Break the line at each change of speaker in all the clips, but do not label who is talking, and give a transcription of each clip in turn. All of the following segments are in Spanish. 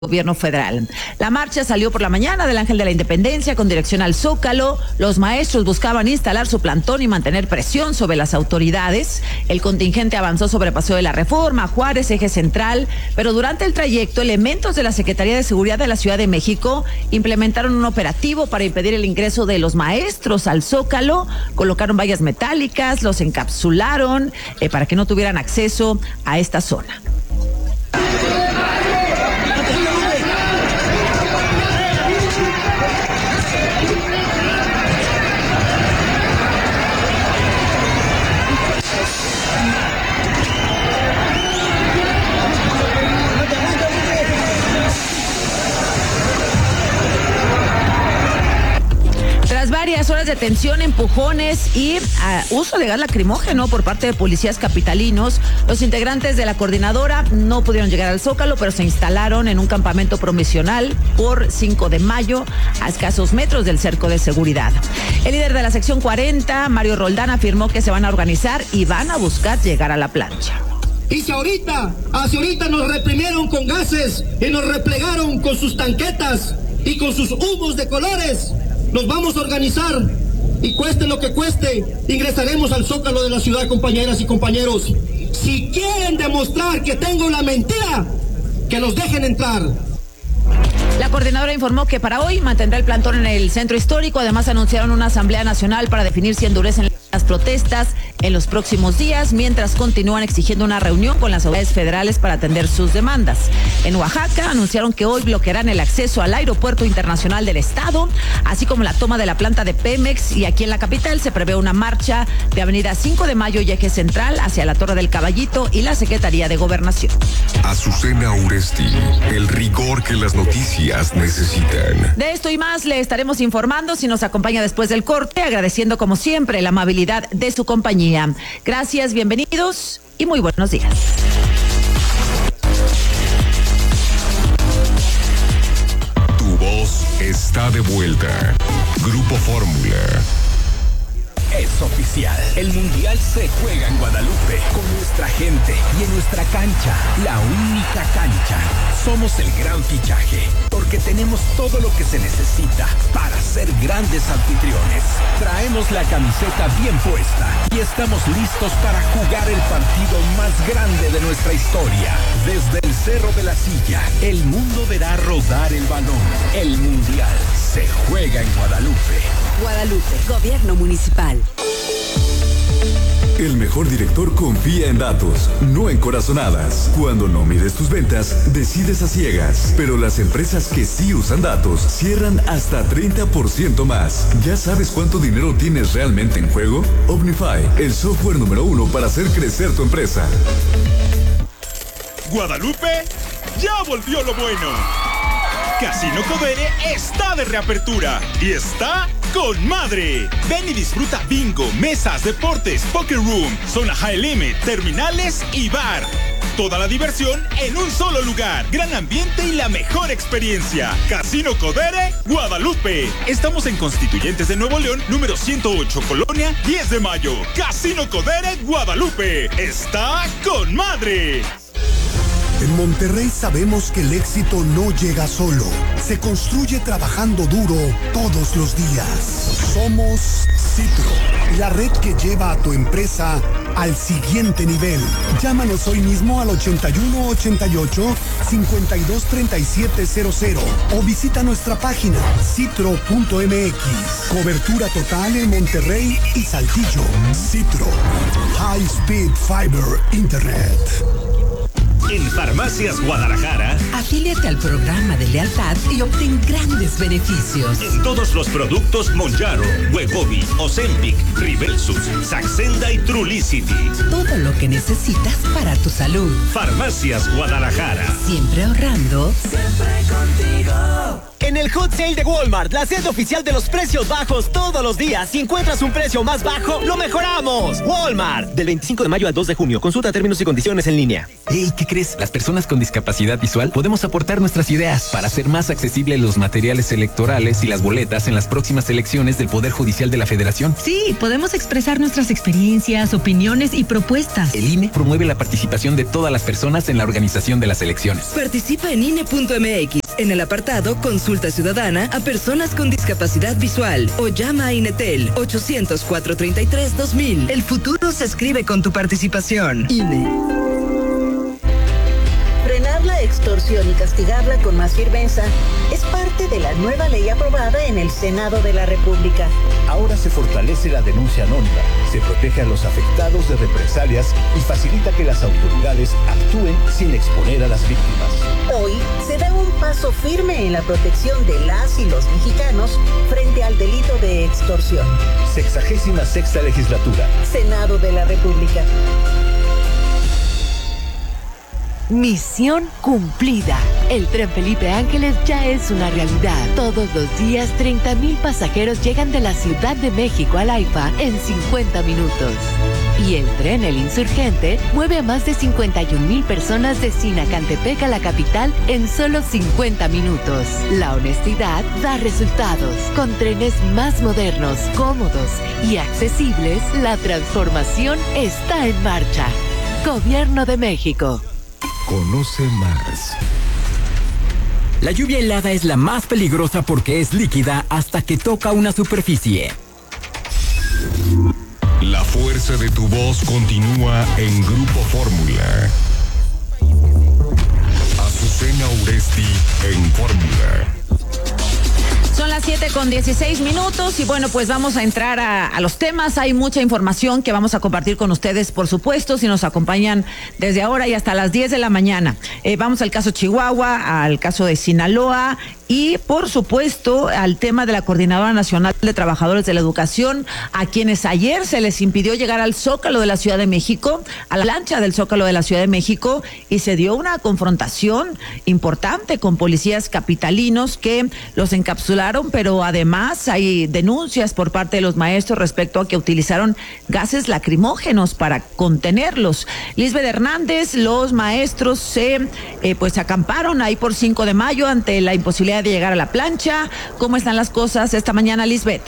Gobierno federal. La marcha salió por la mañana del Ángel de la Independencia con dirección al Zócalo. Los maestros buscaban instalar su plantón y mantener presión sobre las autoridades. El contingente avanzó sobre Paseo de la Reforma, Juárez, Eje Central, pero durante el trayecto, elementos de la Secretaría de Seguridad de la Ciudad de México implementaron un operativo para impedir el ingreso de los maestros al Zócalo. Colocaron vallas metálicas, los encapsularon para que no tuvieran acceso a esta zona. Tras varias horas de tensión, empujones y uso de gas lacrimógeno por parte de policías capitalinos, los integrantes de la coordinadora no pudieron llegar al Zócalo, pero se instalaron en un campamento provisional por 5 de mayo, a escasos metros del cerco de seguridad. El líder de la sección 40, Mario Roldán, afirmó que se van a organizar y van a buscar llegar a la plancha.
Y si hacia ahorita nos reprimieron con gases y nos replegaron con sus tanquetas y con sus humos de colores, nos vamos a organizar y cueste lo que cueste, ingresaremos al Zócalo de la ciudad, compañeras y compañeros. Si quieren demostrar que tengo la mentira, que nos dejen entrar.
La coordinadora informó que para hoy mantendrá el plantón en el centro histórico. Además, anunciaron una asamblea nacional para definir si endurecen las protestas en los próximos días, mientras continúan exigiendo una reunión con las autoridades federales para atender sus demandas. En Oaxaca anunciaron que hoy bloquearán el acceso al aeropuerto internacional del estado, así como la toma de la planta de Pemex, y aquí en la capital se prevé una marcha de Avenida 5 de Mayo y Eje Central hacia la Torre del Caballito y la Secretaría de Gobernación.
Azucena Uresti, el rigor que las noticias necesitan.
De esto y más le estaremos informando si nos acompaña después del corte, agradeciendo como siempre la amabilidad de su compañía. Gracias, bienvenidos y muy buenos días.
Tu voz está de vuelta. Grupo Fórmula.
Es oficial. El Mundial se juega en Guadalupe, con nuestra gente y en nuestra cancha, la única cancha. Somos el gran fichaje, porque tenemos todo lo que se necesita para ser grandes anfitriones. Traemos la camiseta bien puesta y estamos listos para jugar el partido más grande de nuestra historia. Desde el Cerro de la Silla, el mundo verá rodar el balón. El Mundial se juega en Guadalupe.
Guadalupe, Gobierno Municipal.
El mejor director confía en datos, no en corazonadas. Cuando no mides tus ventas, decides a ciegas. Pero las empresas que sí usan datos cierran hasta 30% más. ¿Ya sabes cuánto dinero tienes realmente en juego? Omnify, el software número 1 para hacer crecer tu empresa.
Guadalupe, ya volvió lo bueno. Casino Codere está de reapertura y está con madre. Ven y disfruta bingo, mesas, deportes, poker room, zona high limit, terminales y bar. Toda la diversión en un solo lugar. Gran ambiente y la mejor experiencia. Casino Codere, Guadalupe. Estamos en Constituyentes de Nuevo León, número 108, Colonia 10 de Mayo. Casino Codere, Guadalupe. Está con madre.
En Monterrey sabemos que el éxito no llega solo, se construye trabajando duro todos los días. Somos Citro, la red que lleva a tu empresa al siguiente nivel. Llámanos hoy mismo al 8188-523700 o visita nuestra página citro.mx. Cobertura total en Monterrey y Saltillo. Citro, High Speed Fiber Internet.
En Farmacias Guadalajara,
afíliate al programa de lealtad y obtén grandes beneficios.
En todos los productos Monjaro, Wegovy, Ozempic, Ribelsus, Saxenda y Trulicity.
Todo lo que necesitas para tu salud.
Farmacias Guadalajara.
Siempre ahorrando.
Siempre contigo.
En el
El Hot Sale de Walmart, la sede oficial de los precios bajos todos los días. Si encuentras un precio más bajo, lo mejoramos. Walmart. Del 25 de mayo al 2 de junio. Consulta términos y condiciones en línea.
Hey, ¿qué crees? Las personas con discapacidad visual podemos aportar nuestras ideas para hacer más accesibles los materiales electorales y las boletas en las próximas elecciones del Poder Judicial de la Federación.
Sí, podemos expresar nuestras experiencias, opiniones y propuestas.
El INE promueve la participación de todas las personas en la organización de las elecciones.
Participa en INE.mx en el apartado Consulta Ciudadana a personas con discapacidad visual o llama a INETEL 800-433-2000. El futuro se escribe con tu participación. INE.
Frenar la extorsión y castigarla con más firmeza es parte de la nueva ley aprobada en el Senado de la República.
Ahora se fortalece la denuncia anónima, se protege a los afectados de represalias y facilita que las autoridades actúen sin exponer a las víctimas.
Hoy se da un paso firme en la protección de las y los mexicanos frente al delito de extorsión.
66ª Legislatura.
Senado de la República.
Misión cumplida. El tren Felipe Ángeles ya es una realidad. Todos los días 30,000 pasajeros llegan de la Ciudad de México al AIFA en 50 minutos. Y el tren El Insurgente mueve a más de 51,000 personas de Sinacantepec a la capital en solo 50 minutos. La honestidad da resultados. Con trenes más modernos, cómodos y accesibles, la transformación está en marcha. Gobierno de México.
Conoce más.
La lluvia helada es la más peligrosa porque es líquida hasta que toca una superficie.
La fuerza de tu voz continúa en Grupo Fórmula. Azucena Uresti en Fórmula.
Son las 7:16 y bueno, pues vamos a entrar a los temas. Hay mucha información que vamos a compartir con ustedes, por supuesto, si nos acompañan desde ahora y hasta las 10 de la mañana. Vamos al caso Chihuahua, al caso de Sinaloa y, por supuesto, al tema de la Coordinadora Nacional de Trabajadores de la Educación, a quienes ayer se les impidió llegar al Zócalo de la Ciudad de México, a la lancha del Zócalo de la Ciudad de México, y se dio una confrontación importante con policías capitalinos que los encapsularon, pero además hay denuncias por parte de los maestros respecto a que utilizaron gases lacrimógenos para contenerlos. Lisbeth Hernández, los maestros se pues acamparon ahí por 5 de mayo ante la imposibilidad de llegar a la plancha. ¿Cómo están las cosas esta mañana, Lisbeth?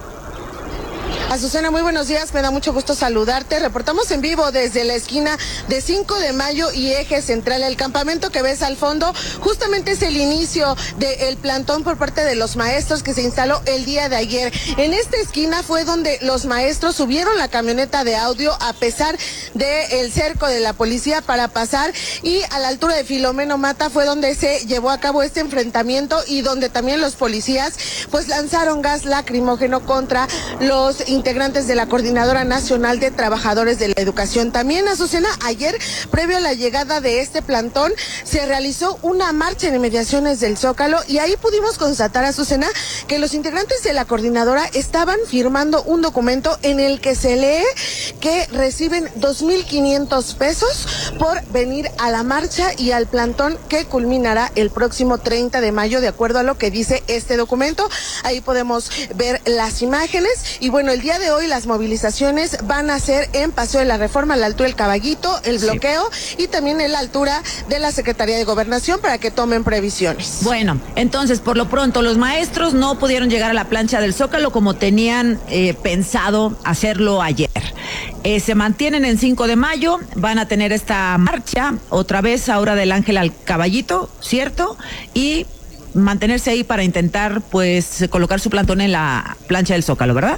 Azucena, muy buenos días, me da mucho gusto saludarte. Reportamos en vivo desde la esquina de 5 de mayo y Eje Central. El campamento que ves al fondo justamente es el inicio del plantón por parte de los maestros que se instaló el día de ayer. En esta esquina fue donde los maestros subieron la camioneta de audio a pesar del cerco de la policía para pasar, y a la altura de Filomeno Mata fue donde se llevó a cabo este enfrentamiento y donde también los policías pues lanzaron gas lacrimógeno contra los integrantes de la Coordinadora Nacional de Trabajadores de la Educación. También, Azucena, ayer, previo a la llegada de este plantón, se realizó una marcha en inmediaciones del Zócalo y ahí pudimos constatar, Azucena, que los integrantes de la Coordinadora estaban firmando un documento en el que se lee que reciben 2,500 pesos por venir a la marcha y al plantón que culminará el próximo 30 de mayo, de acuerdo a lo que dice este documento. Ahí podemos ver las imágenes y bueno, el día de hoy las movilizaciones van a ser en Paseo de la Reforma, a la altura del Caballito, el bloqueo, y también en la altura de la Secretaría de Gobernación para que tomen previsiones.
Bueno, entonces, por lo pronto, los maestros no pudieron llegar a la plancha del Zócalo como tenían pensado hacerlo ayer. Se mantienen en 5 de mayo, van a tener esta marcha otra vez ahora del Ángel al Caballito, ¿cierto? Y mantenerse ahí para intentar pues colocar su plantón en la plancha del Zócalo, ¿verdad?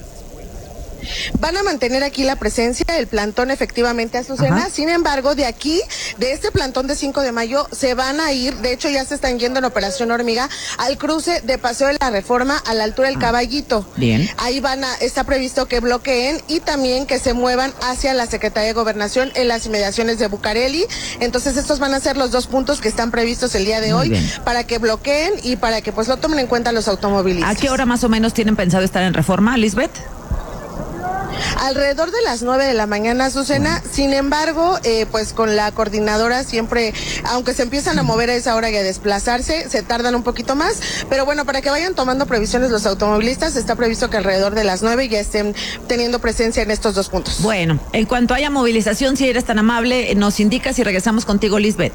Van a mantener aquí la presencia del plantón, efectivamente, Azucena. Ajá. Sin embargo, de aquí, de este plantón de 5 de mayo, se van a ir, de hecho ya se están yendo en Operación Hormiga, al cruce de Paseo de la Reforma a la altura del Caballito.
Bien.
Ahí está previsto que bloqueen y también que se muevan hacia la Secretaría de Gobernación en las inmediaciones de Bucareli. Entonces estos van a ser los 2 puntos que están previstos el día de hoy para que bloqueen y para que pues lo tomen en cuenta los automovilistas.
¿A qué hora más o menos tienen pensado estar en Reforma, Lisbeth?
alrededor de las 9 de la mañana, Azucena. Sin embargo, pues con la coordinadora siempre, aunque se empiezan a mover a esa hora y a desplazarse, se tardan un poquito más. Pero bueno, para que vayan tomando previsiones los automovilistas, está previsto que alrededor de las 9 ya estén teniendo presencia en estos dos puntos.
Bueno, en cuanto haya movilización, si eres tan amable, nos indicas y regresamos contigo, Lisbeth.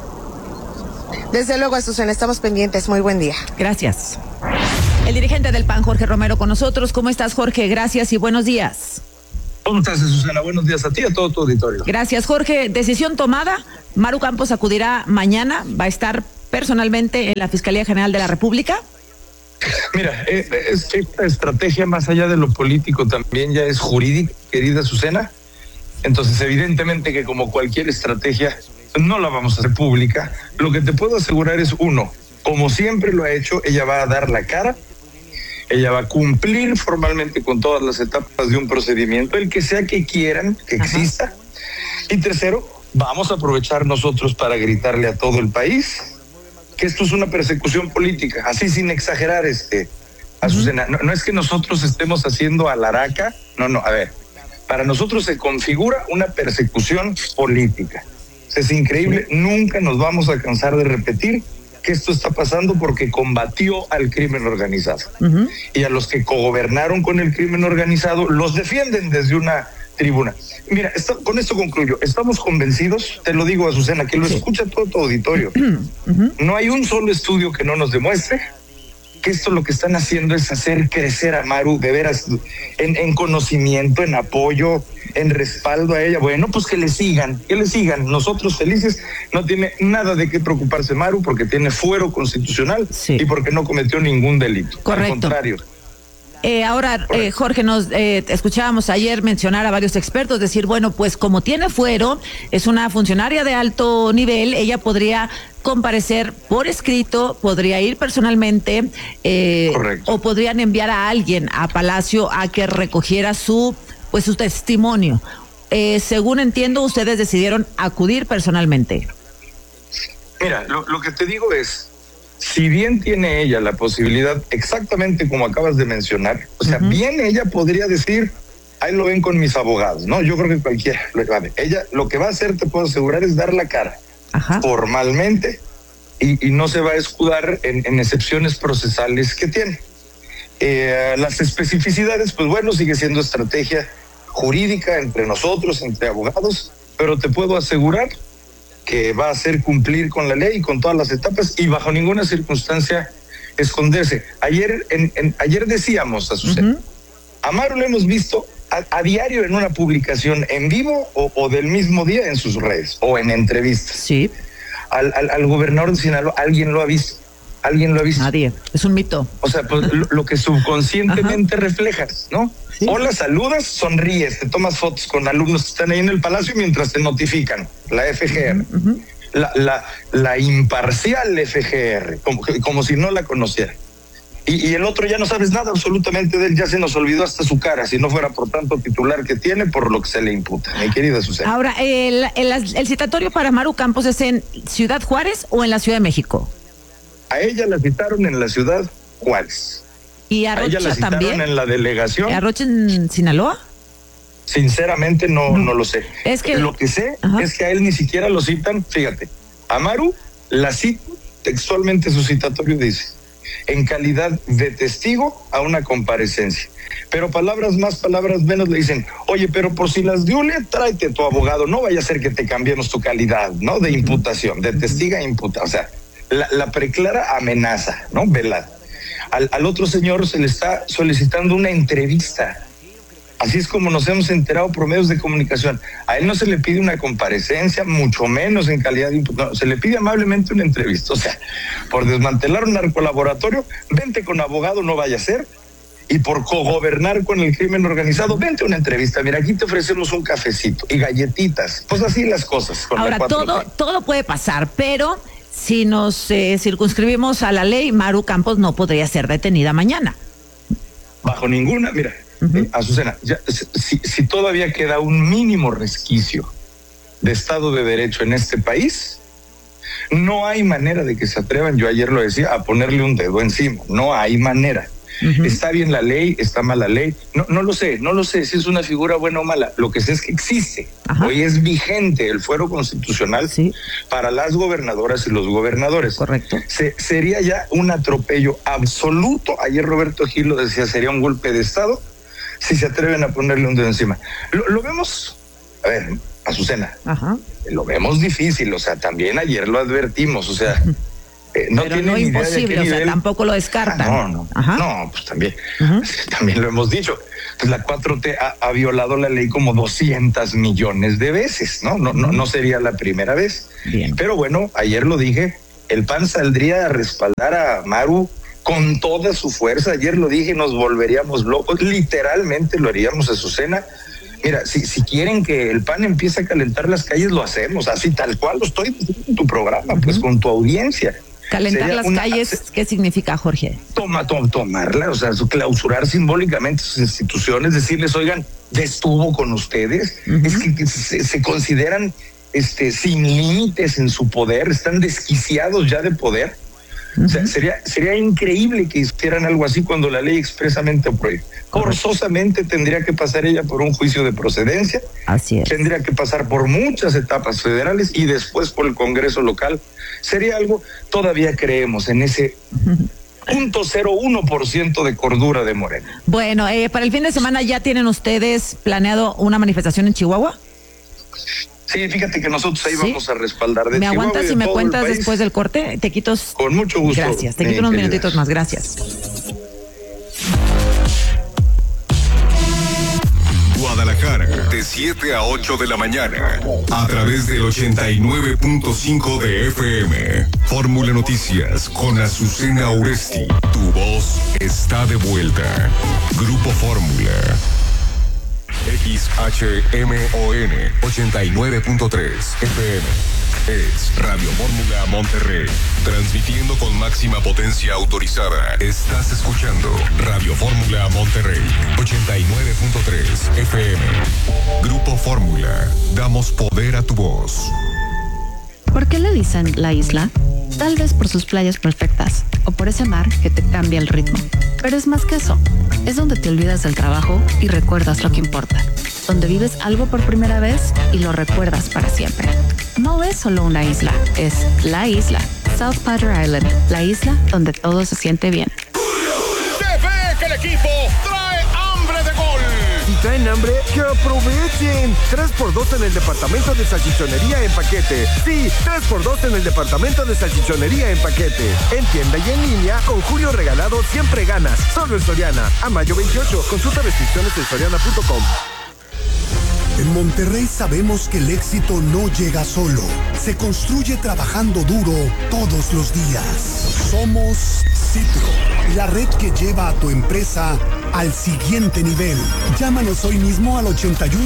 Desde luego, Azucena, estamos pendientes. Muy buen día.
Gracias. El dirigente del PAN, Jorge Romero, con nosotros. ¿Cómo estás, Jorge? Gracias y buenos días.
¿Cómo estás, Susana? Buenos días a ti y a todo tu auditorio.
Gracias, Jorge. Decisión tomada. Maru Campos acudirá mañana. Va a estar personalmente en la Fiscalía General de la República.
Mira, es que esta estrategia, más allá de lo político, también ya es jurídica, querida Susana. Entonces, evidentemente que como cualquier estrategia, no la vamos a hacer pública. Lo que te puedo asegurar es, uno, como siempre lo ha hecho, ella va a dar la cara, ella va a cumplir formalmente con todas las etapas de un procedimiento, el que sea que quieran que exista. Y tercero, vamos a aprovechar nosotros para gritarle a todo el país que esto es una persecución política, así sin exagerar, Azucena. No es que nosotros estemos haciendo alaraca, no, a ver, para nosotros se configura una persecución política. Es increíble, nunca nos vamos a cansar de repetir que esto está pasando porque combatió al crimen organizado. Y a los que cogobernaron con el crimen organizado los defienden desde una tribuna. Mira, con esto concluyo. Estamos convencidos, te lo digo, Azucena, que lo escucha todo tu auditorio. No hay un solo estudio que no nos demuestre que esto lo que están haciendo es hacer crecer a Maru, de veras, en conocimiento, en apoyo, en respaldo a ella. Bueno, pues que le sigan. Nosotros felices, no tiene nada de qué preocuparse Maru porque tiene fuero constitucional y porque no cometió ningún delito.
Correcto.
Al contrario.
Ahora, Jorge, nos escuchábamos ayer mencionar a varios expertos, decir, bueno, pues como tiene fuero, es una funcionaria de alto nivel, ella podría comparecer por escrito, podría ir personalmente, o podrían enviar a alguien a Palacio a que recogiera su testimonio. Según entiendo, ustedes decidieron acudir personalmente.
Mira, lo que te digo es, si bien tiene ella la posibilidad, exactamente como acabas de mencionar, o sea, bien ella podría decir, ahí lo ven con mis abogados, ¿no? Yo creo que cualquiera, ella lo que va a hacer, te puedo asegurar, es dar la cara formalmente y no se va a escudar en excepciones procesales que tiene. Las especificidades, pues bueno, sigue siendo estrategia jurídica entre nosotros, entre abogados, pero te puedo asegurar que va a hacer cumplir con la ley y con todas las etapas y bajo ninguna circunstancia esconderse. Ayer decíamos, Azucena, a Maru lo hemos visto a diario en una publicación en vivo o del mismo día en sus redes o en entrevistas.
Sí.
Al gobernador de Sinaloa, ¿alguien lo ha visto?
Nadie, es un mito.
O sea, pues lo que subconscientemente reflejas, ¿no? Sí. Hola, saludas, sonríes, te tomas fotos con alumnos que están ahí en el palacio mientras te notifican, la FGR, la imparcial FGR, como si no la conociera. Y el otro ya no sabes nada absolutamente de él, ya se nos olvidó hasta su cara, si no fuera por tanto titular que tiene, por lo que se le imputa, mi querida Susana.
Ahora, ¿el citatorio para Maru Campos es en Ciudad Juárez o en la Ciudad de México?
A ella la citaron en la Ciudad Juárez.
¿Y a Rocha
ella la citaron
también?
En la delegación.
¿A Rocha en Sinaloa?
Sinceramente no lo sé.
Es que
lo que sé es que a él ni siquiera lo citan. Fíjate, a Maru la cita textualmente, su citatorio dice, en calidad de testigo a una comparecencia. Pero palabras más, palabras menos le dicen, oye, pero por si las diule, tráete tu abogado, no vaya a ser que te cambiemos tu calidad, ¿no? De imputación, de testiga a imputa. O sea, la preclara amenaza, ¿no? Velada. Al otro señor se le está solicitando una entrevista. Así es como nos hemos enterado por medios de comunicación. A él no se le pide una comparecencia, mucho menos en calidad de imputado. No, se le pide amablemente una entrevista. O sea, por desmantelar un narcolaboratorio, vente con abogado, no vaya a ser. Y por cogobernar con el crimen organizado, vente a una entrevista. Mira, aquí te ofrecemos un cafecito y galletitas. Pues así las cosas.
Ahora, todo puede pasar, pero si nos circunscribimos a la ley, Maru Campos no podría ser detenida mañana.
Bajo ninguna, mira, Azucena, si todavía queda un mínimo resquicio de Estado de Derecho en este país, no hay manera de que se atrevan, yo ayer lo decía, a ponerle un dedo encima. No hay manera. ¿Está bien la ley? ¿Está mal la ley? No lo sé si es una figura buena o mala. Lo que sé es que existe. Hoy es vigente el fuero constitucional para las gobernadoras y los gobernadores.
Correcto.
Sería ya un atropello absoluto. Ayer Roberto Gil lo decía, sería un golpe de Estado si se atreven a ponerle un dedo encima. Lo vemos, a ver, Azucena, lo vemos difícil, o sea, también ayer lo advertimos, o sea, no
pero
tiene
no
ni
imposible,
idea de qué nivel.
O sea, tampoco lo descartan.
No, pues también lo hemos dicho. Pues la 4T ha violado la ley como 200 millones de veces, no sería la primera vez.
Bien.
Pero bueno, ayer lo dije, el PAN saldría a respaldar a Maru con toda su fuerza. Ayer lo dije, nos volveríamos locos, literalmente lo haríamos, Azucena. Mira, si quieren que el PAN empiece a calentar las calles, lo hacemos, así tal cual lo estoy diciendo en tu programa, pues con tu audiencia.
Calentar las calles, ¿qué significa, Jorge?
Tomarla, o sea, clausurar simbólicamente sus instituciones, decirles, oigan, ya estuvo con ustedes, es que se consideran sin límites en su poder, están desquiciados ya de poder. O sea, sería increíble que hicieran algo así cuando la ley expresamente prohíbe. Forzosamente tendría que pasar ella por un juicio de procedencia.
Así es.
Tendría que pasar por muchas etapas federales y después por el Congreso local. Sería algo, todavía creemos en ese 0.01% de cordura de Morena.
Bueno, para el fin de semana ya tienen ustedes planeado una manifestación en Chihuahua.
Sí, fíjate que nosotros ahí vamos a respaldar de
¿Me
Chihuahua
aguantas y me cuentas después del corte? Te quito.
Con mucho gusto.
Gracias, te quito unos minutitos más, gracias.
Guadalajara, de 7 a 8 de la mañana, a través del 89.5 de FM. Fórmula Noticias con Azucena Uresti. Tu voz está de vuelta. Grupo Fórmula. XHMON 89.3 FM. Es Radio Fórmula Monterrey. Transmitiendo con máxima potencia autorizada. Estás escuchando Radio Fórmula Monterrey 89.3 FM. Grupo Fórmula. Damos poder a tu voz.
¿Por qué le dicen la isla? Tal vez por sus playas perfectas o por ese mar que te cambia el ritmo. Pero es más que eso. Es donde te olvidas del trabajo y recuerdas lo que importa. Donde vives algo por primera vez y lo recuerdas para siempre. No es solo una isla, es la isla. South Padre Island, la isla donde todo se siente bien.
Se ve que el equipo trae hambre de gol.
Si traen hambre, que aprovechen. 3x2 en el departamento de salchichonería en paquete. Sí, 3x2 en el departamento de salchichonería en paquete. En tienda y en línea, con Julio Regalado siempre ganas. Solo en Soriana. A mayo 28. Consulta restricciones en soriana.com.
En Monterrey sabemos que el éxito no llega solo, se construye trabajando duro todos los días. Somos Citro, la red que lleva a tu empresa al siguiente nivel. Llámanos hoy mismo al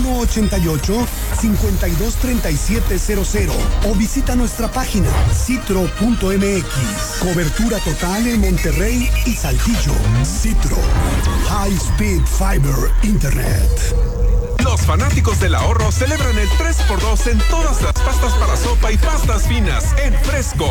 8188-523700 o visita nuestra página citro.mx. Cobertura total en Monterrey y Saltillo. Citro, High Speed Fiber Internet.
Los fanáticos del ahorro celebran el 3x2 en todas las pastas para sopa y pastas finas en Fresco.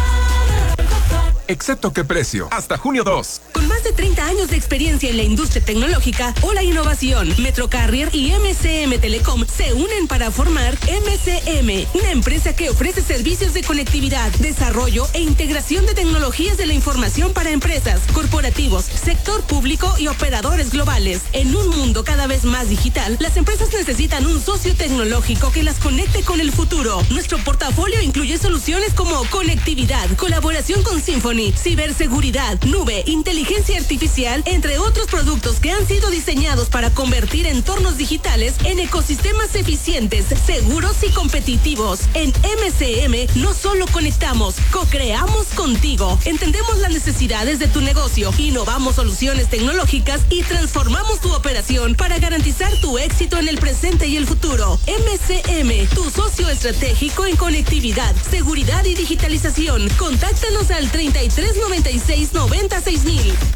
Excepto qué precio, hasta junio 2.
Con más de 30 años de experiencia en la industria tecnológica o la innovación, Metrocarrier y MCM Telecom se unen para formar MCM, una empresa que ofrece servicios de conectividad, desarrollo e integración de tecnologías de la información para empresas, corporativos, sector público y operadores globales. En un mundo cada vez más digital, las empresas necesitan un socio tecnológico que las conecte con el futuro. Nuestro portafolio incluye soluciones como conectividad, colaboración con Symphony, ciberseguridad, nube, inteligencia artificial, entre otros productos que han sido diseñados para convertir entornos digitales en ecosistemas eficientes, seguros y competitivos. En MCM no solo conectamos, co-creamos contigo. Entendemos las necesidades de tu negocio, innovamos soluciones tecnológicas y transformamos tu operación para garantizar tu éxito en el presente y el futuro. MCM, tu socio estratégico en conectividad, seguridad y digitalización. Contáctanos al 3396 96000.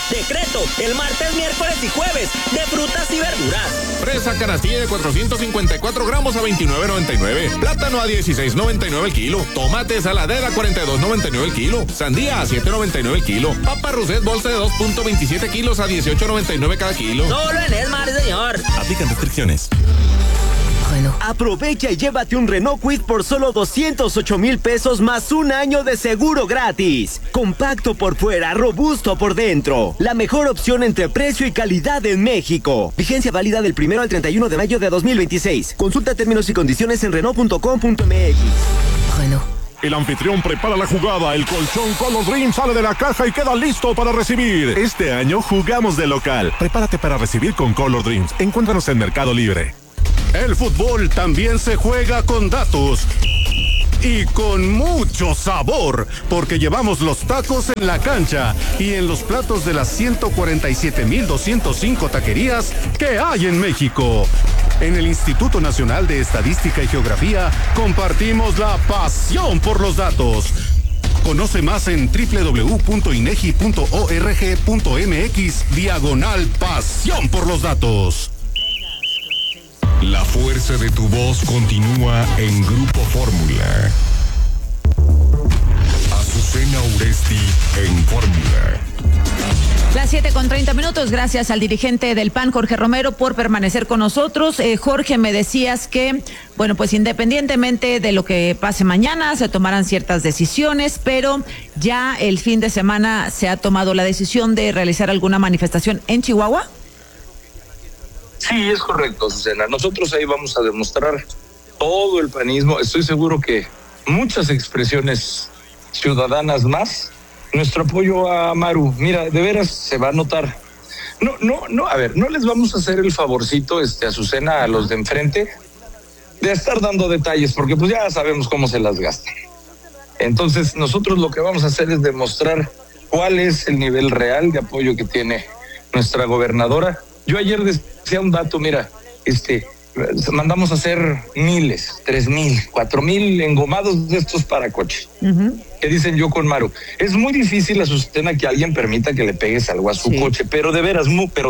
Decreto, el martes, miércoles y jueves, de frutas y verduras.
Fresa canastilla de 454 gramos a $29.99. Plátano a $16.99 el kilo. Tomate saladera a $42.99 el kilo. Sandía a $7.99 el kilo. Papa Roset bolsa de 2.27 kilos a $18.99 cada kilo.
Solo en Esmar, señor.
Aplican restricciones.
Aprovecha y llévate un Renault Kwid por solo 208,000 pesos más un año de seguro gratis. Compacto por fuera, robusto por dentro. La mejor opción entre precio y calidad en México. Vigencia válida del 1 al 31 de mayo de 2026. Consulta términos y condiciones en Renault.com.mx.
El anfitrión prepara la jugada, el colchón Color Dream sale de la caja y queda listo para recibir. Este año jugamos de local. Prepárate para recibir con Color Dreams. Encuéntranos en Mercado Libre. El fútbol también se juega con datos y con mucho sabor, porque llevamos los tacos en la cancha y en los platos de las 147,205 taquerías que hay en México. En el Instituto Nacional de Estadística y Geografía compartimos la pasión por los datos. Conoce más en www.inegi.org.mx/pasión por los datos.
La fuerza de tu voz continúa en Grupo Fórmula. Azucena Uresti en Fórmula.
Las 7:30. Gracias al dirigente del PAN, Jorge Romero, por permanecer con nosotros. Jorge, me decías que, bueno, pues independientemente de lo que pase mañana, se tomarán ciertas decisiones, pero ya el fin de semana se ha tomado la decisión de realizar alguna manifestación en Chihuahua.
Sí, es correcto, Azucena. Nosotros ahí vamos a demostrar todo el panismo. Estoy seguro que muchas expresiones ciudadanas más. Nuestro apoyo a Maru, mira, de veras se va a notar. No, a ver, no les vamos a hacer el favorcito, Azucena, a los de enfrente, de estar dando detalles, porque pues ya sabemos cómo se las gastan. Entonces, nosotros lo que vamos a hacer es demostrar cuál es el nivel real de apoyo que tiene nuestra gobernadora. Yo ayer decía un dato, mira, mandamos a hacer miles, 3,000, 4,000 engomados de estos para coche. Que dicen yo con Maru, es muy difícil, Azucena, que alguien permita que le pegues algo a su coche, pero de veras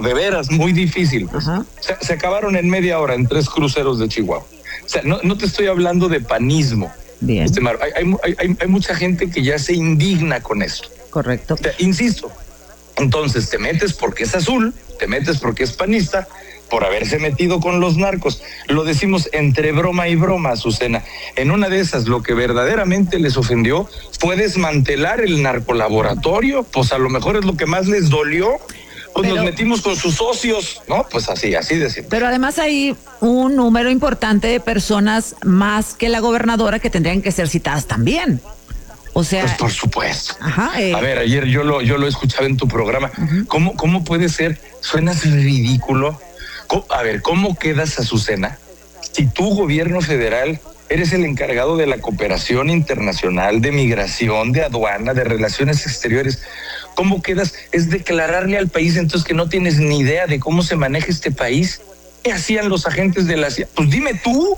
muy difícil. Pues. Se acabaron en media hora en 3 cruceros de Chihuahua. O sea, no te estoy hablando de panismo.
Bien.
Maru, hay mucha gente que ya se indigna con esto.
Correcto.
O sea, insisto, entonces te metes porque es azul, te metes porque es panista, por haberse metido con los narcos. Lo decimos entre broma y broma, Azucena. En una de esas, lo que verdaderamente les ofendió fue desmantelar el narcolaboratorio, pues a lo mejor es lo que más les dolió. Pues nos metimos con sus socios, ¿no? Pues así de simple. Pero
además hay un número importante de personas más que la gobernadora que tendrían que ser citadas también. O sea,
pues por supuesto. A ver, ayer yo lo escuchaba en tu programa. ¿Cómo puede ser? Suenas ridículo. A ver, ¿cómo quedas, Azucena, si tu gobierno federal eres el encargado de la cooperación internacional, de migración, de aduana, de relaciones exteriores? ¿Cómo quedas? Es declararle al país entonces que no tienes ni idea de cómo se maneja este país. ¿Qué hacían los agentes de la CIA? Pues dime tú,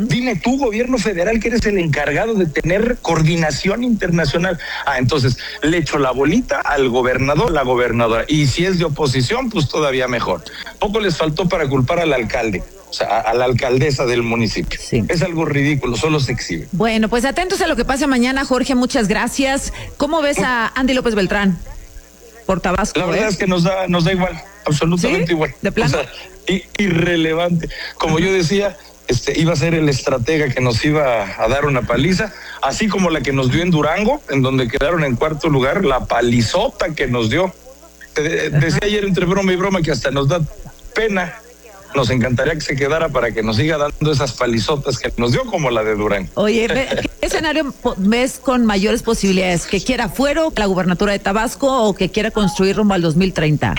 gobierno federal, que eres el encargado de tener coordinación internacional. Entonces le echo la bolita al gobernador, la gobernadora. Y si es de oposición, pues todavía mejor. Poco les faltó para culpar al alcalde, o sea, a la alcaldesa del municipio. Sí. Es algo ridículo, solo se exhibe.
Bueno, pues atentos a lo que pase mañana, Jorge, muchas gracias. ¿Cómo ves a Andy López Beltrán por Tabasco?
La verdad es que nos da igual, absolutamente igual.
¿De plano?
O sea, irrelevante. Como yo decía, iba a ser el estratega que nos iba a dar una paliza, así como la que nos dio en Durango, en donde quedaron en 4º lugar, la palizota que nos dio. Decía ayer entre broma y broma que hasta nos da pena. Nos encantaría que se quedara para que nos siga dando esas palizotas que nos dio, como la de Durango.
Oye, ¿qué escenario ves con mayores posibilidades? ¿Que quiera Fuero, la gubernatura de Tabasco, o que quiera construir rumbo al 2030?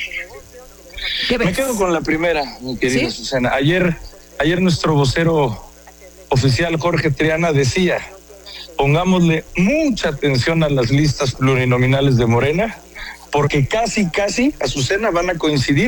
¿Qué ves?
Me quedo con la primera, mi querida Susana. Ayer nuestro vocero oficial, Jorge Triana, decía: pongámosle mucha atención a las listas plurinominales de Morena, porque casi, Azucena, van a coincidir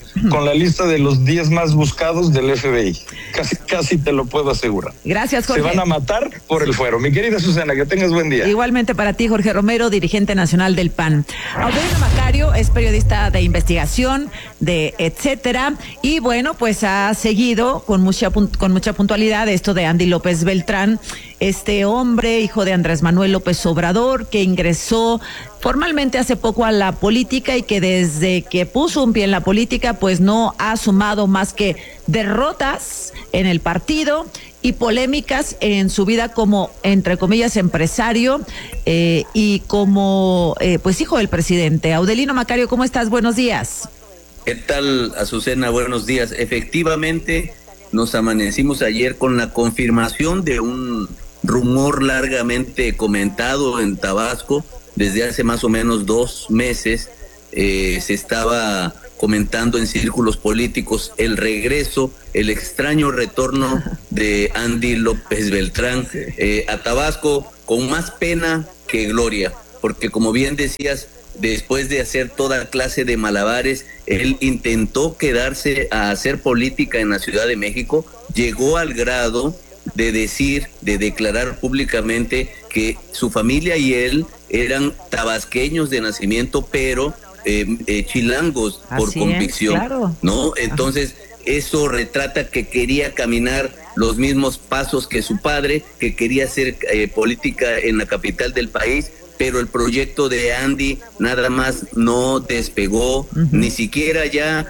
con la lista de los 10 más buscados del FBI. Casi te lo puedo asegurar.
Gracias, Jorge.
Se van a matar por el fuero. Mi querida Susana, que tengas buen día.
Igualmente para ti, Jorge Romero, dirigente nacional del PAN. Aurelio Macario es periodista de investigación, de etcétera, y bueno, pues ha seguido con mucha puntualidad esto de Andy López Beltrán, este hombre, hijo de Andrés Manuel López Obrador, que ingresó formalmente hace poco a la política y que desde que puso un pie en la política, pues no ha sumado más que derrotas en el partido y polémicas en su vida como, entre comillas, empresario y como, pues, hijo del presidente. Aurelio Macario, ¿cómo estás? Buenos días.
¿Qué tal, Azucena? Buenos días. Efectivamente, nos amanecimos ayer con la confirmación de un rumor largamente comentado en Tabasco. Desde hace más o menos 2 meses se estaba comentando en círculos políticos el regreso, el extraño retorno de Andy López Beltrán a Tabasco, con más pena que gloria, porque como bien decías, después de hacer toda clase de malabares, él intentó quedarse a hacer política en la Ciudad de México, llegó al grado de declarar públicamente que su familia y él eran tabasqueños de nacimiento, pero chilangos por convicción, claro. ¿No? Entonces, eso retrata que quería caminar los mismos pasos que su padre, que quería hacer política en la capital del país, pero el proyecto de Andy nada más no despegó, ni siquiera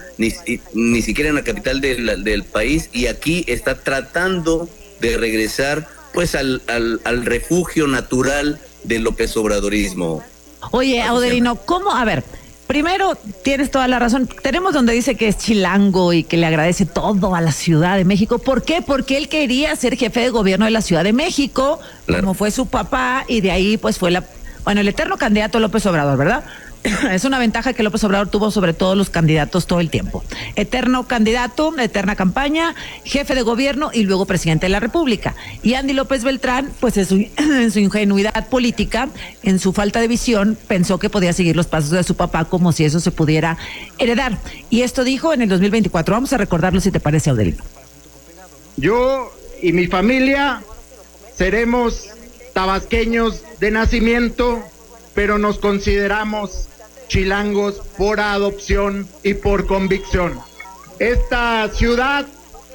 ni siquiera en la capital del país, y aquí está tratando de regresar pues al refugio natural del López Obradorismo.
Oye, Aurelio, ¿cómo? A ver, primero, tienes toda la razón. Tenemos donde dice que es chilango y que le agradece todo a la Ciudad de México. ¿Por qué? Porque él quería ser jefe de gobierno de la Ciudad de México, claro, como fue su papá, y de ahí pues fue el eterno candidato López Obrador, ¿verdad? Es una ventaja que López Obrador tuvo sobre todos los candidatos todo el tiempo. Eterno candidato, eterna campaña, jefe de gobierno y luego presidente de la República. Y Andy López Beltrán, pues en su ingenuidad política, en su falta de visión, pensó que podía seguir los pasos de su papá como si eso se pudiera heredar. Y esto dijo en el 2024. Vamos a recordarlo si te parece, Aurelio.
Yo y mi familia seremos tabasqueños de nacimiento, pero nos consideramos chilangos por adopción y por convicción. Esta ciudad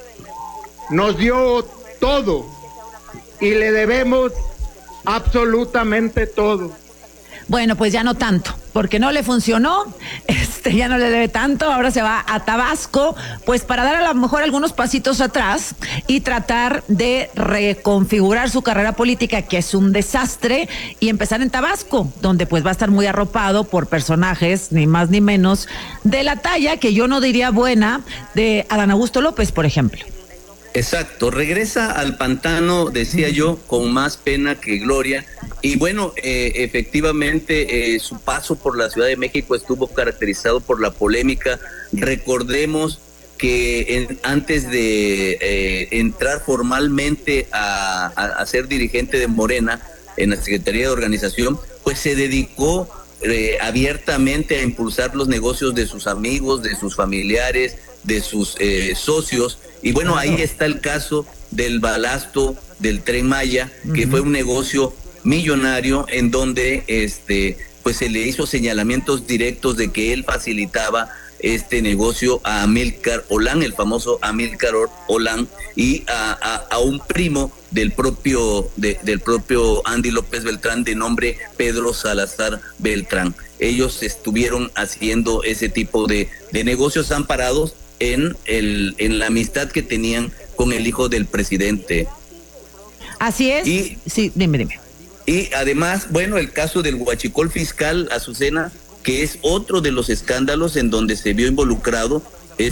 nos dio todo y le debemos absolutamente todo.
Bueno, pues ya no tanto, porque no le funcionó, ya no le debe tanto, ahora se va a Tabasco, pues para dar a lo mejor algunos pasitos atrás y tratar de reconfigurar su carrera política, que es un desastre, y empezar en Tabasco, donde pues va a estar muy arropado por personajes, ni más ni menos, de la talla, que yo no diría buena, de Adán Augusto López, por ejemplo.
Exacto, regresa al pantano, decía yo, con más pena que gloria. Y bueno, efectivamente, su paso por la Ciudad de México estuvo caracterizado por la polémica. Recordemos que antes de entrar formalmente a ser dirigente de Morena en la Secretaría de Organización, pues se dedicó abiertamente a impulsar los negocios de sus amigos, de sus familiares, de sus socios. Y bueno, ahí está el caso del balasto del Tren Maya, que fue un negocio millonario en donde pues se le hizo señalamientos directos de que él facilitaba este negocio a Amílcar Olán, el famoso Amílcar Olán, y a un primo del propio Andy López Beltrán, de nombre Pedro Salazar Beltrán. Ellos estuvieron haciendo ese tipo de negocios amparados en la amistad que tenían con el hijo del presidente.
Así es. Sí, dime.
Y además, bueno, el caso del huachicol fiscal, Azucena, que es otro de los escándalos en donde se vio involucrado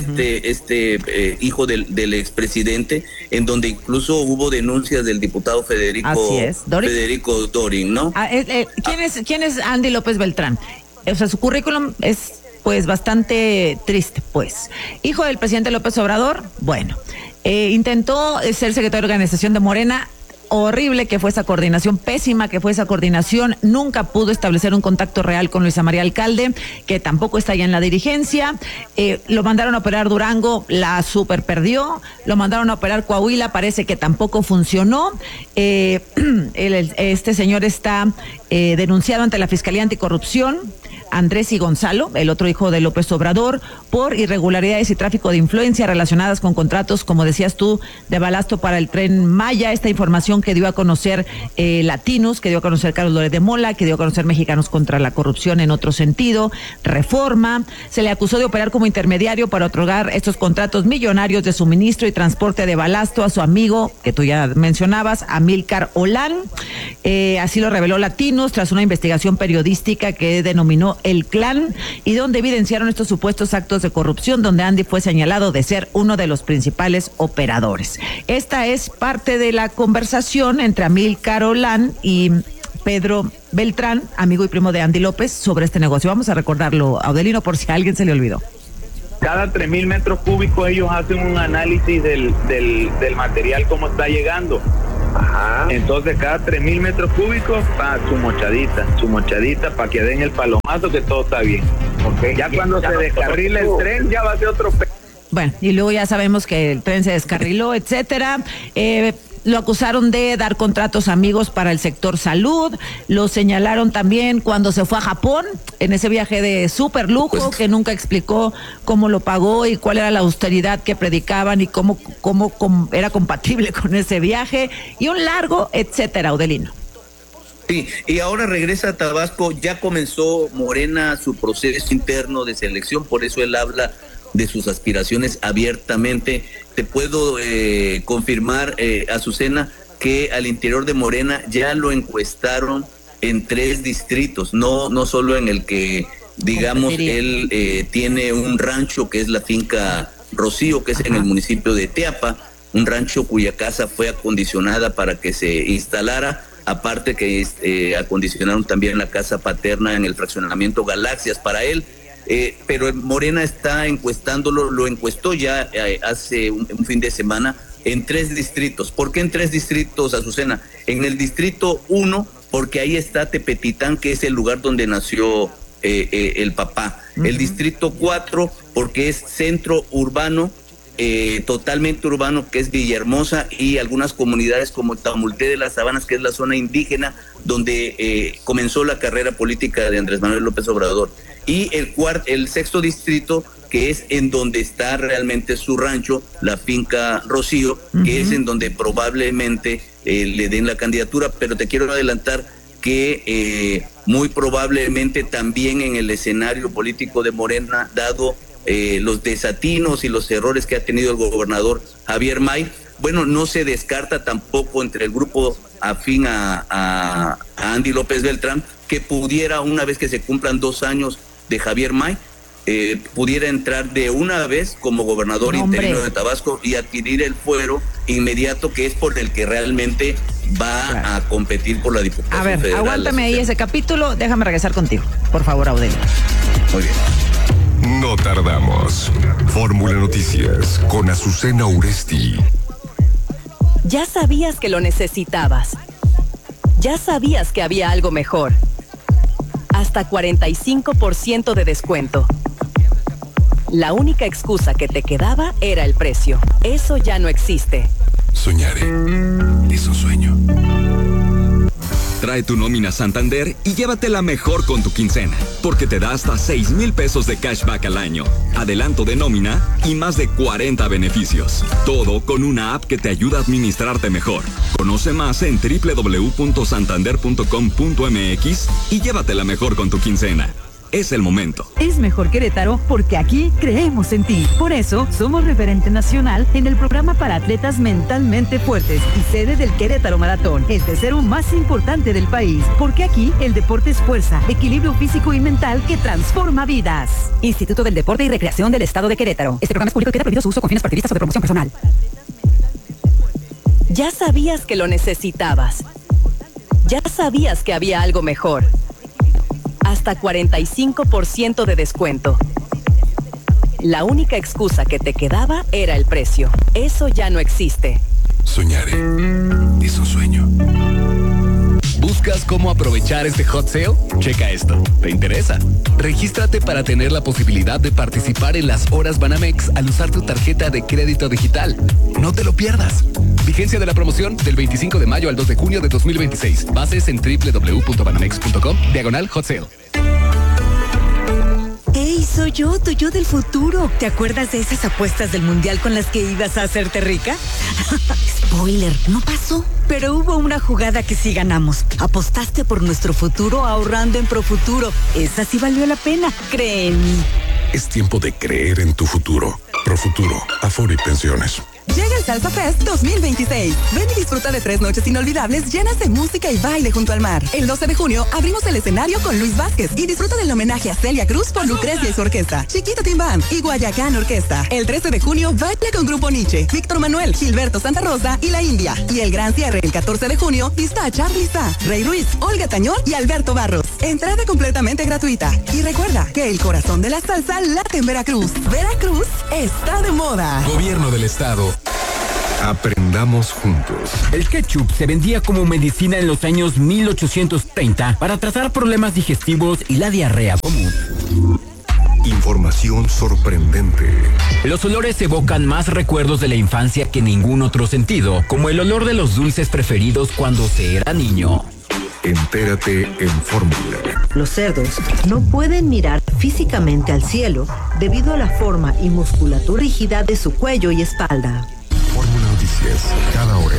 hijo del expresidente, en donde incluso hubo denuncias del diputado Federico Dorin, ¿no?
¿Quién es Andy López Beltrán? O sea, su currículum es pues bastante triste, pues. Hijo del presidente López Obrador, bueno, intentó ser secretario de organización de Morena, horrible que fue esa coordinación, pésima que fue esa coordinación. Nunca pudo establecer un contacto real con Luisa María Alcalde, que tampoco está ya en la dirigencia. Lo mandaron a operar Durango, la super perdió. Lo mandaron a operar Coahuila, parece que tampoco funcionó. Este señor está denunciado ante la Fiscalía Anticorrupción, Andrés y Gonzalo, el otro hijo de López Obrador, por irregularidades y tráfico de influencia relacionadas con contratos, como decías tú, de balasto para el Tren Maya. Esta información que dio a conocer Latinos, que dio a conocer Carlos Loret de Mola, que dio a conocer Mexicanos contra la Corrupción en otro sentido, Reforma. Se le acusó de operar como intermediario para otorgar estos contratos millonarios de suministro y transporte de balasto a su amigo, que tú ya mencionabas, Amílcar Olán. Así lo reveló Latinos tras una investigación periodística que denominó El Clan, y donde evidenciaron estos supuestos actos de corrupción, donde Andy fue señalado de ser uno de los principales operadores. Esta es parte de la conversación entre Amílcar Olán y Pedro Beltrán, amigo y primo de Andy López, sobre este negocio. Vamos a recordarlo, Audelino, por si a alguien se le olvidó.
Cada 3,000 metros cúbicos ellos hacen un análisis del material, cómo está llegando. Ajá. Entonces cada 3,000 metros cúbicos para su mochadita para que den el palomazo que todo está bien. Okay. Ya cuando se descarrile el tren ya va a ser otro
Bueno, y luego ya sabemos que el tren se descarriló, etcétera. Lo acusaron de dar contratos amigos para el sector salud. Lo señalaron también cuando se fue a Japón, en ese viaje de súper lujo, que nunca explicó cómo lo pagó y cuál era la austeridad que predicaban y cómo era compatible con ese viaje, y un largo etcétera, Audelino.
Sí, y ahora regresa a Tabasco. Ya comenzó Morena su proceso interno de selección, por eso él habla de sus aspiraciones abiertamente. Te puedo confirmar, Azucena, que al interior de Morena ya lo encuestaron en 3 distritos, no solo en el que, digamos, él tiene un rancho que es la finca Rocío, que es en el municipio de Teapa, un rancho cuya casa fue acondicionada para que se instalara, aparte que acondicionaron también la casa paterna en el fraccionamiento Galaxias para él. Pero Morena está encuestándolo, lo encuestó ya hace un fin de semana en 3 distritos. ¿Por qué en 3 distritos, Azucena? En el distrito 1, porque ahí está Tepetitán, que es el lugar donde nació el papá. Uh-huh. El distrito 4, porque es centro urbano, totalmente urbano, que es Villahermosa, y algunas comunidades como Tamulté de las Sabanas, que es la zona indígena donde comenzó la carrera política de Andrés Manuel López Obrador. Y el sexto distrito, que es en donde está realmente su rancho, la finca Rocío, que es en donde probablemente le den la candidatura. Pero te quiero adelantar que muy probablemente también en el escenario político de Morena, dado los desatinos y los errores que ha tenido el gobernador Javier May, bueno, no se descarta tampoco entre el grupo afín a Andy López Beltrán que pudiera, una vez que se cumplan 2 años de Javier May, pudiera entrar de una vez como gobernador interino de Tabasco y adquirir el fuero inmediato, que es por el que realmente va a competir por la Diputación Federal. A ver,
aguántame ahí ese capítulo, déjame regresar contigo, por favor, Audelio.
Muy bien.
No tardamos. Fórmula Noticias con Azucena Uresti.
Ya sabías que lo necesitabas. Ya sabías que había algo mejor. Hasta 45% de descuento. La única excusa que te quedaba era el precio. Eso ya no existe.
Soñaré. Es un sueño.
Trae tu nómina Santander y llévatela mejor con tu quincena, porque te da hasta 6,000 pesos de cashback al año, adelanto de nómina y más de 40 beneficios. Todo con una app que te ayuda a administrarte mejor. Conoce más en www.santander.com.mx y llévatela mejor con tu quincena. Es el momento.
Es mejor Querétaro porque aquí creemos en ti. Por eso somos referente nacional en el programa para atletas mentalmente fuertes y sede del Querétaro Maratón, el tercero más importante del país. Porque aquí el deporte es fuerza, equilibrio físico y mental que transforma vidas. Instituto del Deporte y Recreación del Estado de Querétaro. Este programa es público y queda prohibido su uso con fines partidistas o de promoción personal.
Ya sabías que lo necesitabas. Ya sabías que había algo mejor. Hasta 45% de descuento. La única excusa que te quedaba era el precio. Eso ya no existe.
Soñaré.
hizo sueño.
¿Buscas cómo aprovechar este hot sale? Checa esto. ¿Te interesa? Regístrate para tener la posibilidad de participar en las horas Banamex al usar tu tarjeta de crédito digital. No te lo pierdas. Vigencia de la promoción del 25 de mayo al 2 de junio de 2026. Bases en www.banamex.com/hot sale.
¡Hey, soy yo, tu yo del futuro! ¿Te acuerdas de esas apuestas del mundial con las que ibas a hacerte rica? Spoiler, no pasó. Pero hubo una jugada que sí ganamos. Apostaste por nuestro futuro ahorrando en Profuturo. Esa sí valió la pena, cree en mí.
Es tiempo de creer en tu futuro. Profuturo, Afore y Pensiones.
Llega el Salsa Fest 2026. Ven y disfruta de 3 noches inolvidables llenas de música y baile junto al mar. El 12 de junio abrimos el escenario con Luis Vázquez y disfruta del homenaje a Celia Cruz por Lucrecia y su orquesta, Chiquita Team Band y Guayacán Orquesta. El 13 de junio baila con Grupo Nietzsche, Víctor Manuel, Gilberto Santa Rosa y La India. Y el gran cierre el 14 de junio está Charly Sa, Rey Ruiz, Olga Tañón y Alberto Barros. Entrada completamente gratuita. Y recuerda que el corazón de la salsa late en Veracruz. Veracruz está de moda.
Gobierno del Estado. Aprendamos juntos.
El ketchup se vendía como medicina en los años 1830 para tratar problemas digestivos y la diarrea común.
Información sorprendente.
Los olores evocan más recuerdos de la infancia que ningún otro sentido, como el olor de los dulces preferidos cuando se era niño.
Entérate en Fórmula.
Los cerdos no pueden mirar físicamente al cielo debido a la forma y musculatura rígida de su cuello y espalda.
Fórmula Noticias, cada hora.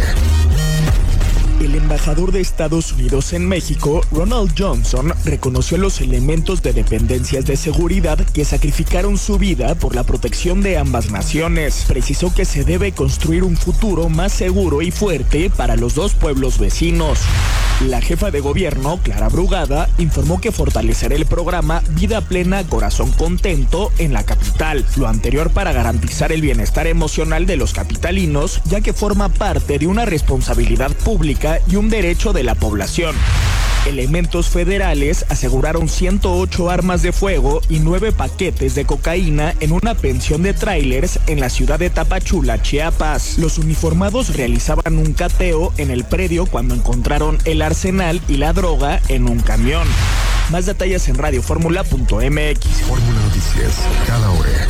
El embajador de Estados Unidos en México, Ronald Johnson, reconoció los elementos de dependencias de seguridad que sacrificaron su vida por la protección de ambas naciones. Precisó que se debe construir un futuro más seguro y fuerte para los dos pueblos vecinos. La jefa de gobierno, Clara Brugada, informó que fortalecerá el programa Vida Plena, Corazón Contento en la capital. Lo anterior para garantizar el bienestar emocional de los capitalinos, ya que forma parte de una responsabilidad pública y un derecho de la población. Elementos federales aseguraron 108 armas de fuego y 9 paquetes de cocaína en una pensión de tráilers en la ciudad de Tapachula, Chiapas. Los uniformados realizaban un cateo en el predio cuando encontraron el arsenal y la droga en un camión. Más detalles en radioformula.mx.
Fórmula Noticias, cada hora.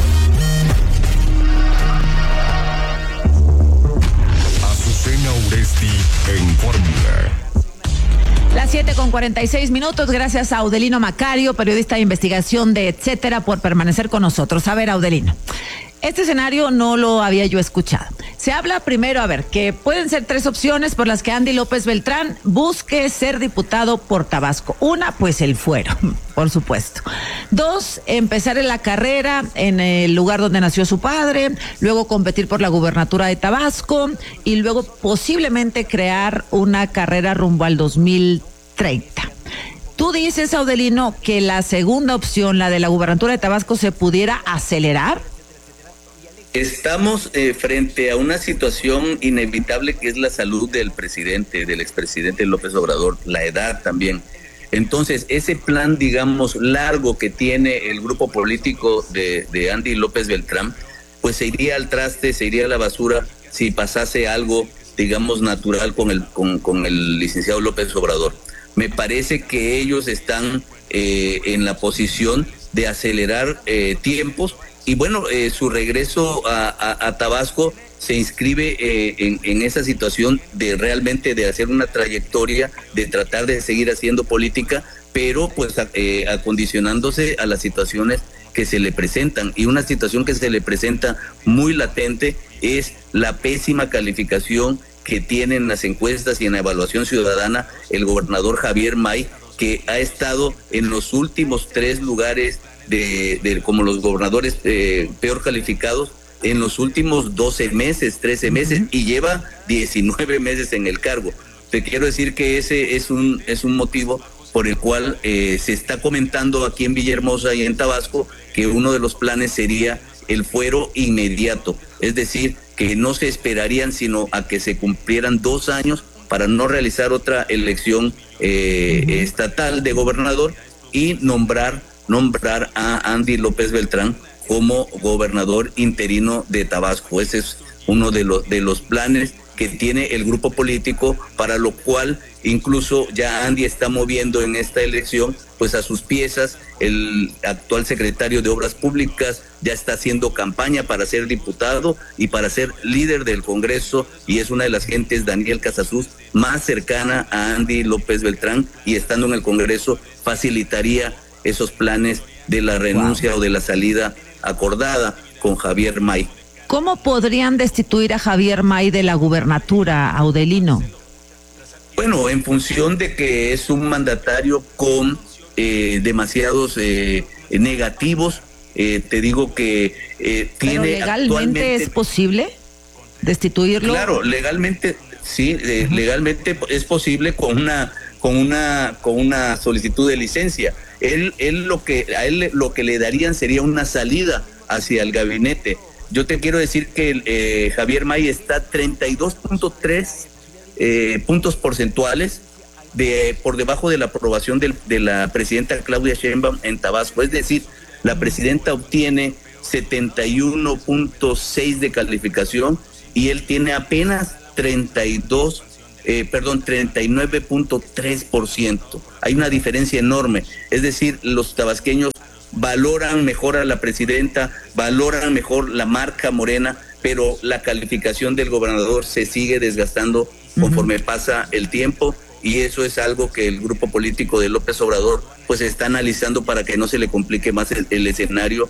Azucena Uresti en Fórmula.
Las 7:46, gracias a Audelino Macario, periodista de investigación de Etcétera, por permanecer con nosotros. A ver, Audelino, este escenario no lo había yo escuchado. Se habla primero, que pueden ser 3 opciones por las que Andy López Beltrán busque ser diputado por Tabasco. Una, pues el fuero, por supuesto. 2, empezar en la carrera en el lugar donde nació su padre, luego competir por la gubernatura de Tabasco y luego posiblemente crear una carrera rumbo al 2030. Tú dices, Audelino, que la segunda opción, la de la gubernatura de Tabasco, se pudiera acelerar.
Estamos frente a una situación inevitable que es la salud del presidente, del expresidente López Obrador, la edad también. Entonces, ese plan, digamos, largo que tiene el grupo político de Andy López Beltrán, pues se iría al traste, se iría a la basura si pasase algo, digamos, natural con el licenciado López Obrador. Me parece que ellos están en la posición de acelerar tiempos. Y bueno, su regreso a Tabasco se inscribe en esa situación de realmente de hacer una trayectoria, de tratar de seguir haciendo política, pero pues acondicionándose a las situaciones que se le presentan. Y una situación que se le presenta muy latente es la pésima calificación que tienen las encuestas y en la evaluación ciudadana el gobernador Javier May, que ha estado en los últimos 3 lugares como los gobernadores peor calificados en los últimos 12 meses, 13 meses, y lleva 19 meses en el cargo. Te quiero decir que ese es un motivo por el cual se está comentando aquí en Villahermosa y en Tabasco que uno de los planes sería el fuero inmediato, es decir, que no se esperarían sino a que se cumplieran 2 años para no realizar otra elección estatal de gobernador y nombrar a Andy López Beltrán como gobernador interino de Tabasco. Ese es uno de los planes que tiene el grupo político, para lo cual incluso ya Andy está moviendo en esta elección pues a sus piezas. El actual secretario de Obras Públicas ya está haciendo campaña para ser diputado y para ser líder del Congreso, y es una de las gentes, Daniel Casasus, más cercana a Andy López Beltrán, y estando en el Congreso facilitaría esos planes de la renuncia o de la salida acordada con Javier May.
¿Cómo podrían destituir a Javier May de la gubernatura, Audelino?
Bueno, en función de que es un mandatario con demasiados negativos, te digo que tiene. ¿Pero
legalmente es posible destituirlo?
Claro, legalmente sí, legalmente es posible con una solicitud de licencia. A él lo que le darían sería una salida hacia el gabinete. Yo te quiero decir que Javier May está 32.3 puntos porcentuales por debajo de la aprobación de la presidenta Claudia Sheinbaum en Tabasco. Es decir, la presidenta obtiene 71.6 de calificación y él tiene apenas 39.3%. Hay una diferencia enorme. Es decir, los tabasqueños valoran mejor a la presidenta, valoran mejor la marca Morena, pero la calificación del gobernador se sigue desgastando conforme pasa el tiempo, y eso es algo que el grupo político de López Obrador pues está analizando para que no se le complique más el escenario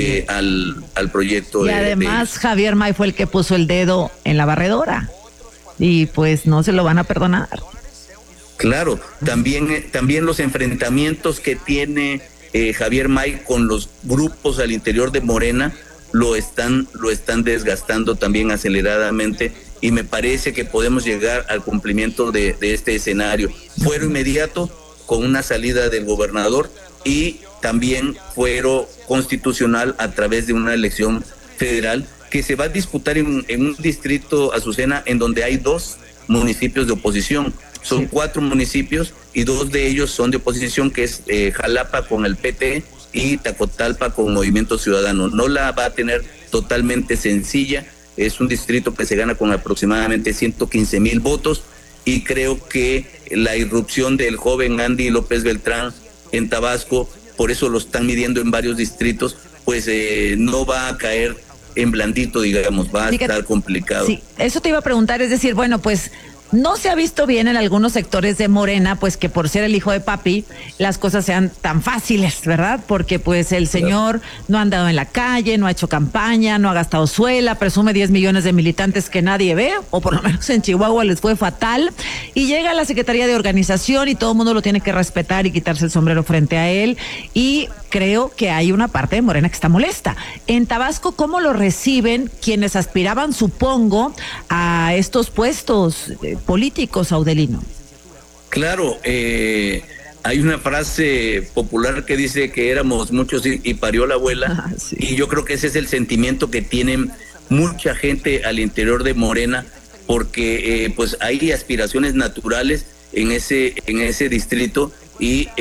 al proyecto.
Y además Javier May fue el que puso el dedo en la barredora y pues no se lo van a perdonar.
Claro, también los enfrentamientos que tiene Javier May con los grupos al interior de Morena lo están desgastando también aceleradamente, y me parece que podemos llegar al cumplimiento de este escenario. Fuero inmediato con una salida del gobernador, y también fuero constitucional a través de una elección federal que se va a disputar en un distrito, Azucena, en donde hay 2 municipios de oposición. Son 4 municipios y 2 de ellos son de oposición, que es Jalapa con el PT y Tacotalpa con Movimiento Ciudadano. No la va a tener totalmente sencilla. Es un distrito que se gana con aproximadamente 115,000 votos, y creo que la irrupción del joven Andy López Beltrán en Tabasco, por eso lo están midiendo en varios distritos, pues no va a caer en blandito, digamos, va a estar complicado.
Sí, eso te iba a preguntar, es decir, bueno, pues no se ha visto bien en algunos sectores de Morena, pues que por ser el hijo de papi, las cosas sean tan fáciles, ¿verdad? Porque pues el señor no ha andado en la calle, no ha hecho campaña, no ha gastado suela, presume 10 millones de militantes que nadie ve, o por lo menos en Chihuahua les fue fatal, y llega a la Secretaría de Organización y todo el mundo lo tiene que respetar y quitarse el sombrero frente a él, y creo que hay una parte de Morena que está molesta. En Tabasco, ¿cómo lo reciben quienes aspiraban, supongo, a estos puestos políticos, Audelino?
Claro, hay una frase popular que dice que éramos muchos y parió la abuela, sí. Y yo creo que ese es el sentimiento que tienen mucha gente al interior de Morena, porque pues hay aspiraciones naturales en ese distrito, y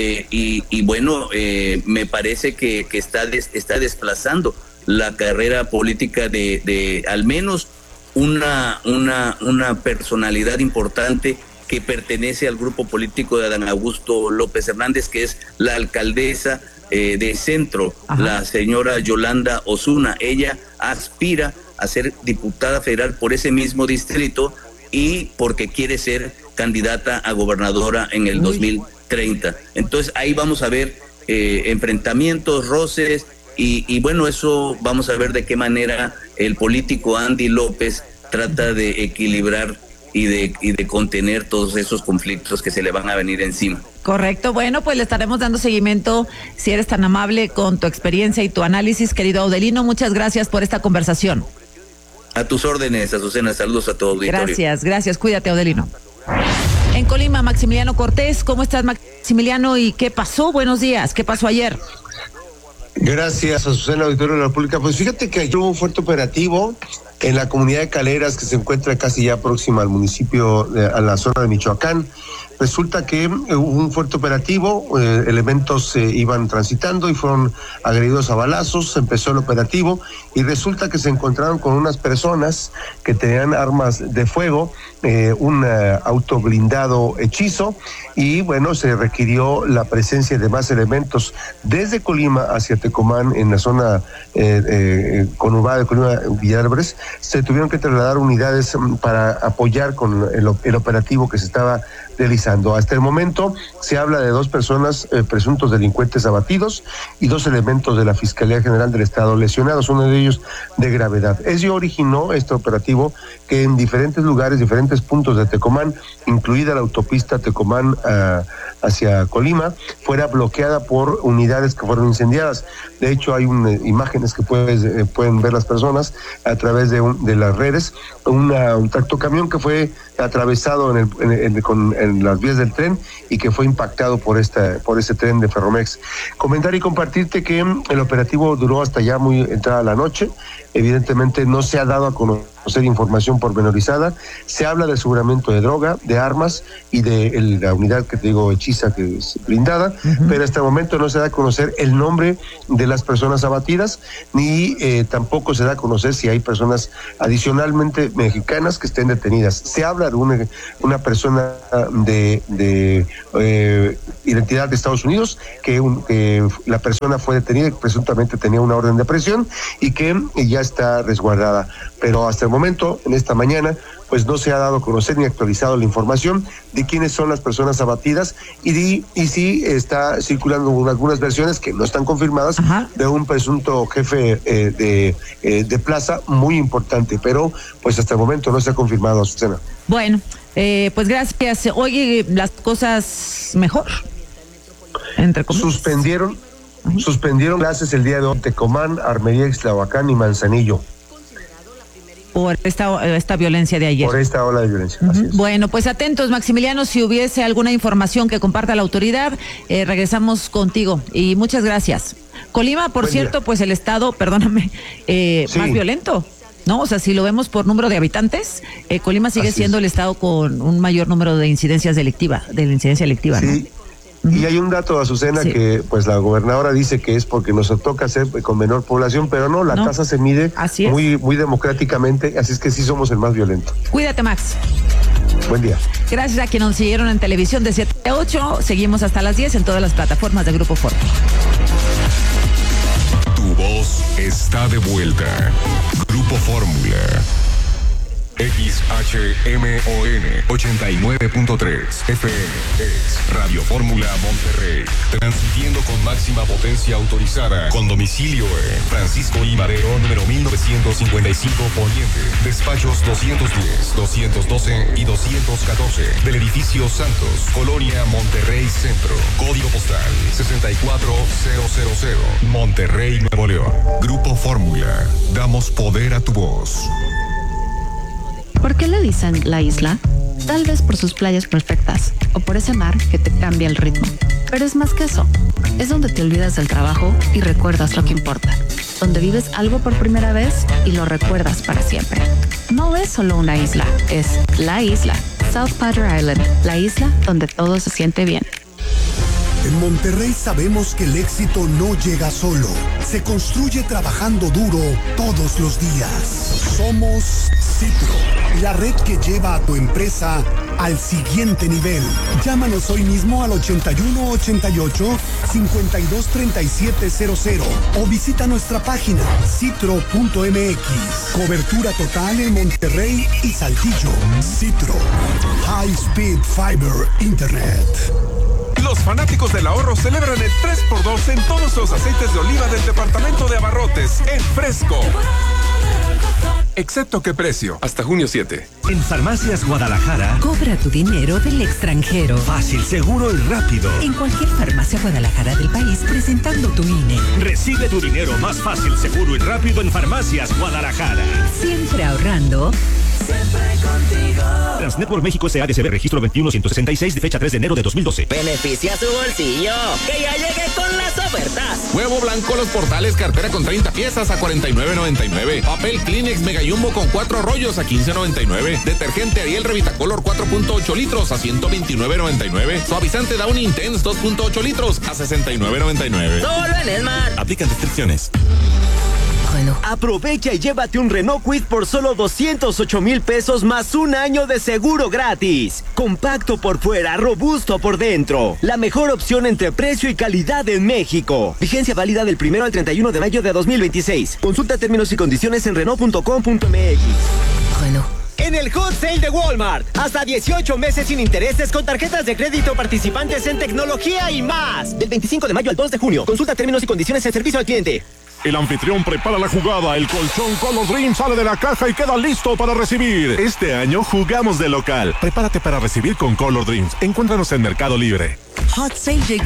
bueno, me parece que está desplazando la carrera política de al menos una personalidad importante que pertenece al grupo político de Adán Augusto López Hernández, que es la alcaldesa de Centro, la señora Yolanda Osuna. Ella aspira a ser diputada federal por ese mismo distrito, y porque quiere ser candidata a gobernadora en el 2030. Entonces ahí vamos a ver enfrentamientos, roces, y bueno, eso vamos a ver de qué manera el político Andy López trata de equilibrar y de contener todos esos conflictos que se le van a venir encima.
Correcto, bueno, pues le estaremos dando seguimiento, si eres tan amable, con tu experiencia y tu análisis, querido Audelino. Muchas gracias por esta conversación.
A tus órdenes, Azucena, saludos a tu auditorio.
Gracias, cuídate, Audelino. En Colima, Maximiliano Cortés, ¿cómo estás, Maximiliano? ¿Y qué pasó? Buenos días, ¿qué pasó ayer?
Gracias, Azucena, auditorio de la República. Pues fíjate que ayer hubo un fuerte operativo en la comunidad de Caleras, que se encuentra casi ya próxima al municipio, a la zona de Michoacán, Resulta que hubo un fuerte operativo, elementos iban transitando y fueron agredidos a balazos, empezó el operativo y resulta que se encontraron con unas personas que tenían armas de fuego, un auto blindado hechizo, y bueno, se requirió la presencia de más elementos desde Colima hacia Tecomán, en la zona conurbada de Colima, Villalbres. Se tuvieron que trasladar unidades para apoyar con el operativo que se estaba realizando. Hasta el momento se habla de 2 personas presuntos delincuentes abatidos y 2 elementos de la Fiscalía General del Estado lesionados, uno de ellos de gravedad. Ello originó este operativo que en diferentes lugares, diferentes puntos de Tecomán, incluida la autopista Tecomán hacia Colima, fuera bloqueada por unidades que fueron incendiadas. De hecho, hay imágenes que pueden ver las personas a través de las redes, un tractocamión que fue atravesado en las vías del tren y que fue impactado por ese tren de Ferromex. Comentar y compartirte que el operativo duró hasta ya muy entrada la noche. Evidentemente no se ha dado a conocer información pormenorizada. Se habla de aseguramiento de droga, de armas y de la unidad que te digo hechiza, que es blindada, pero hasta el momento no se da a conocer el nombre de las personas abatidas, ni tampoco se da a conocer si hay personas adicionalmente mexicanas que estén detenidas. Se habla de una persona de identidad de Estados Unidos, que la persona fue detenida y presuntamente tenía una orden de aprehensión y que ya está resguardada, pero hasta el momento, en esta mañana, pues no se ha dado a conocer ni actualizado la información de quiénes son las personas abatidas y sí está circulando algunas versiones que no están confirmadas de un presunto jefe de plaza muy importante, pero pues hasta el momento no se ha confirmado, Susana.
Bueno, pues gracias. Oye, las cosas mejor, entre comillas. Suspendieron clases el día de hoy, Tecomán, Armería, Ixtlahuacán y Manzanillo. Por esta violencia de ayer.
Por esta ola de violencia. Así es.
Bueno, pues atentos, Maximiliano, si hubiese alguna información que comparta la autoridad, regresamos contigo. Y muchas gracias. Colima, por cierto, pues el estado, perdóname, más violento, ¿no? O sea, si lo vemos por número de habitantes, Colima sigue siendo el estado con un mayor número de incidencia delictiva,
sí. ¿No? Y hay un dato, Azucena, que pues la gobernadora dice que es porque nos toca ser con menor población, pero no, la tasa se mide muy democráticamente, así es que sí somos el más violento.
Cuídate, Max.
Buen día.
Gracias a quienes nos siguieron en televisión de 7 a 8. Seguimos hasta las 10 en todas las plataformas de Grupo Fórmula.
Tu voz está de vuelta. Grupo Fórmula. XHMON 89.3 FM es Radio Fórmula Monterrey, transmitiendo con máxima potencia autorizada, con domicilio en Francisco I. Madero, número 1955 Poniente, despachos 210, 212 y 214 del edificio Santos, Colonia Monterrey Centro, código postal 64000, Monterrey, Nuevo León. Grupo Fórmula, damos poder a tu voz.
¿Por qué le dicen la isla? Tal vez por sus playas perfectas o por ese mar que te cambia el ritmo. Pero es más que eso. Es donde te olvidas del trabajo y recuerdas lo que importa. Donde vives algo por primera vez y lo recuerdas para siempre. No es solo una isla, es la isla. South Padre Island, la isla donde todo se siente bien.
En Monterrey sabemos que el éxito no llega solo. Se construye trabajando duro todos los días. Somos Citro, la red que lleva a tu empresa al siguiente nivel. Llámanos hoy mismo al 8188-523700 o visita nuestra página citro.mx. Cobertura total en Monterrey y Saltillo. Citro, High Speed Fiber Internet.
Los fanáticos del ahorro celebran el 3x2 en todos los aceites de oliva del departamento de abarrotes en Fresco. Excepto qué precio, hasta junio 7.
En Farmacias Guadalajara,
cobra tu dinero del extranjero.
Fácil, seguro y rápido.
En cualquier farmacia Guadalajara del país, presentando tu INE.
Recibe tu dinero más fácil, seguro y rápido en Farmacias Guadalajara.
Siempre ahorrando. Siempre contigo.
Transnetwork México SADCB registro 21166 de fecha 3 de enero de 2012.
Beneficia su bolsillo, que ya llegue con las ofertas.
Huevo blanco Los Portales cartera con 30 piezas a $49.99. Papel Kleenex Mega Jumbo con 4 rollos a $15.99. Detergente Ariel Revitacolor 4.8 litros a $129.99. Suavizante Downy Intense 2.8 litros a $69.99.
Solo en Esmar.
Aplican restricciones.
Aprovecha y llévate un Renault Kwid por solo 208,000 pesos más un año de seguro gratis. Compacto por fuera, robusto por dentro. La mejor opción entre precio y calidad en México. Vigencia válida del 1 al 31 de mayo de 2026. Consulta términos y condiciones en Renault.com.mx. En el Hot Sale de Walmart, hasta 18 meses sin intereses con tarjetas de crédito participantes en tecnología y más. Del 25 de mayo al 2 de junio. Consulta términos y condiciones en servicio al cliente.
El anfitrión prepara la jugada, el colchón Color Dream sale de la caja y queda listo para recibir. Este año jugamos de local. Prepárate para recibir con Color Dreams. Encuéntranos en Mercado Libre.
Hot Sale llegó